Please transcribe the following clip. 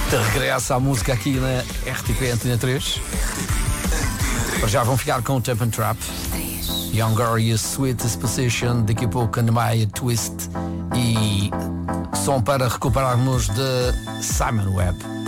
De regresso à música aqui na RTP Antena 3. Já vão ficar com o Jump and Trap, Younger e a Sweetest Position. Daqui a pouco Anamaya Twist e som para recuperarmos de Simon Webb.